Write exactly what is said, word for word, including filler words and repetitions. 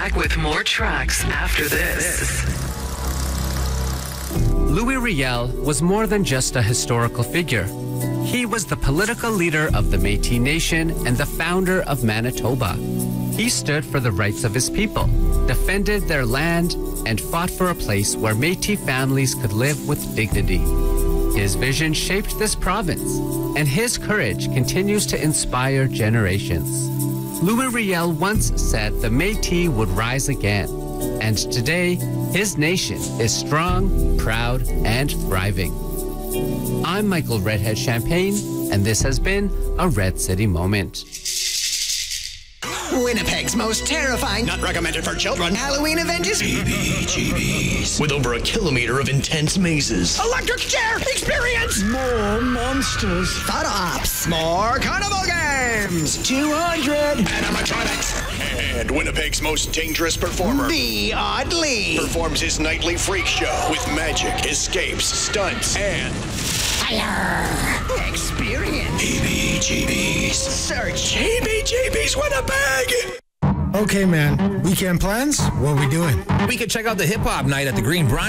Back with more tracks after this. Louis Riel was more than just a historical figure. He was the political leader of the Métis Nation and the founder of Manitoba. He stood for the rights of his people, defended their land, and fought for a place where Métis families could live with dignity. His vision shaped this province, and his courage continues to inspire generations. Louis Riel once said the Métis would rise again, and today his nation is strong, proud, and thriving. I'm Michael Redhead Champagne, and this has been a Red City Moment. Winnipeg's most terrifying, not recommended for children, Halloween event is G B G B's. With over a kilometer of intense mazes, electric chair experience, more monsters, photo ops, more carnival games, two hundred animatronics, and Winnipeg's most dangerous performer, The Oddly, performs his nightly freak show with magic, escapes, stunts, and fire experience. E B G B's. Search E B G B's Winnipeg. Okay, man. Weekend plans? What are we doing? We could check out the hip hop night at the Green Brian.